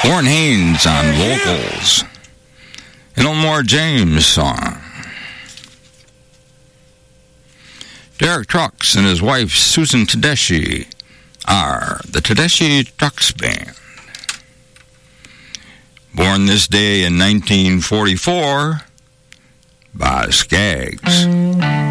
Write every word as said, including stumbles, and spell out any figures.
Warren Haynes on vocals. An Elmore James song. Derek Trucks and his wife Susan Tedeschi are the Tedeschi Trucks Band. Born this day in nineteen forty-four by Skaggs.